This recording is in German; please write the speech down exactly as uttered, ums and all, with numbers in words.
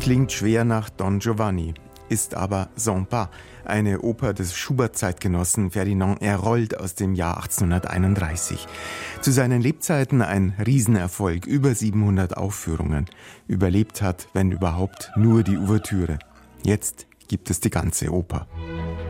Klingt schwer nach Don Giovanni, ist aber Sans pas, eine Oper des Schubert-Zeitgenossen Ferdinand Hérold aus dem Jahr achtzehnhunderteinunddreißig. Zu seinen Lebzeiten ein Riesenerfolg, über siebenhundert Aufführungen. Überlebt hat, wenn überhaupt, nur die Ouvertüre. Jetzt gibt es die ganze Oper.